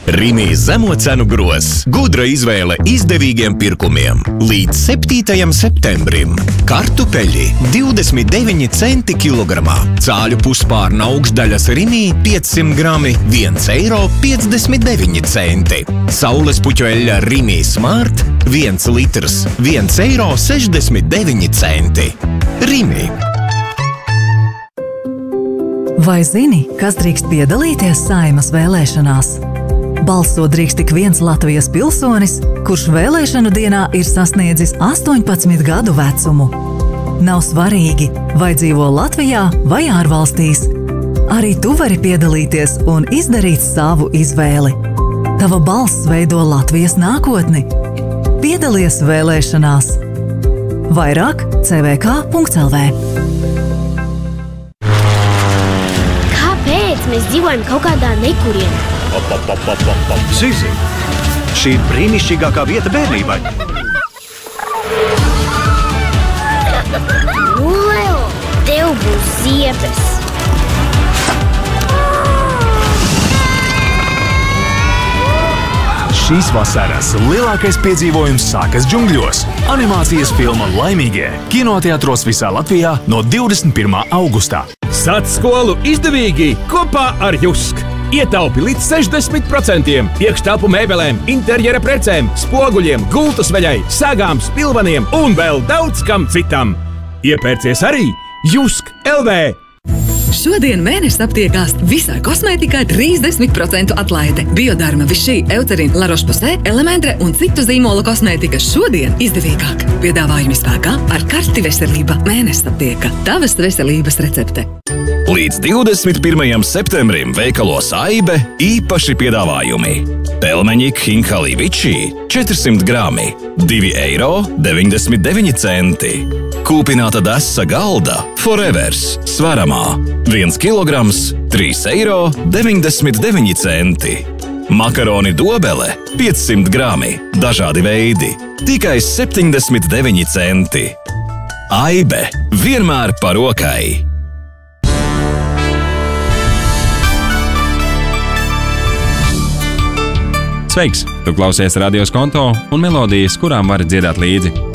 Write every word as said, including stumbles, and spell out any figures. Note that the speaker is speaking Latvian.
Rimi zemo cenu gros. Gudra izvēle izdevīgiem pirkumiem. Līdz septītajam septembrim. Kartupeļi divdesmit deviņi centi kilogramā. Cāļu puspārna augšdaļas Rimi piecsimt grami viens eiro piecdesmit deviņi centi. Saules puķu eļļa Rimi Smart viens litrs viens eiro sešdesmit deviņi centi. Rimi. Vai zini, kas drīkst piedalīties Saeimas vēlēšanās? Balsot drīkst tik viens Latvijas pilsonis, kurš vēlēšanu dienā ir sasniedzis astoņpadsmit gadu vecumu. Nav svarīgi, vai dzīvo Latvijā vai ārvalstīs. Arī tu vari piedalīties un izdarīt savu izvēli. Tava balss veido Latvijas nākotni. Piedalies vēlēšanās! Vairāk c v k punkts l v. Kāpēc mēs dzīvojam kaut kādā nekurienā? Ap, ap, ap, ap, ap, ap. Zizi, šī ir brīnišķīgākā vieta bērnībai. Nu, Leo, tev būs ziepes. Šīs vasaras lielākais piedzīvojums sākas džungļos. Animācijas filma Laimīgie kinoteātros visā Latvijā no divdesmit pirmā augustā. Sāc skolu izdevīgi kopā ar Jusk! Ietaupi līdz sešdesmit procentiem iekštelpu mēbelēm, interjera precēm, spoguļiem, gultas veļai, sagām, spilvaniem un vēl daudz kam citam. Iepērcies arī Jusk L V! Šodien mēnesis aptiekās visai kosmētikai trīsdesmit procentu atlaide. Biodarma, Vichy, Eucerin, La Roche-Posay, Elementre un citu zīmola kosmētika šodien izdevīgāk. Piedāvājumi spēkā ar karti veselība mēnesis aptieka. Tavas veselības recepte. Līdz divdesmit pirmajam septembrim veikalos Aibe īpaši piedāvājumi. Pelmeņi Hinkali Vichy četrsimt grami, divi eiro deviņdesmit deviņi centi. Kūpināta desa galda Forevers svaramā, viens kilograms, trīs eiro deviņdesmit deviņi centi. Makaroni dobele piecsimt grami, dažādi veidi, tikai septiņdesmit deviņi centi. Aibe vienmēr par rokai. Sveiks! Tu klausies Radio Skonto un melodijas, kurām vari dziedāt līdzi.